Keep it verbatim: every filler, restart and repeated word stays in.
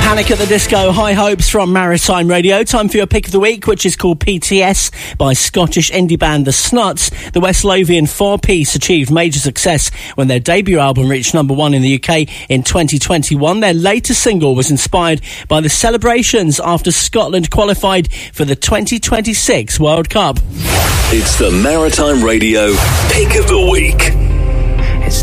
Panic at the Disco, High Hopes from Maritime Radio. Time for your pick of the week, which is called P T S by Scottish indie band The Snuts. The West Lothian four-piece achieved major success when their debut album reached number one in the U K in twenty twenty-one. Their latest single was inspired by the celebrations after Scotland qualified for the twenty twenty-six World Cup. It's the Maritime Radio Pick of the Week.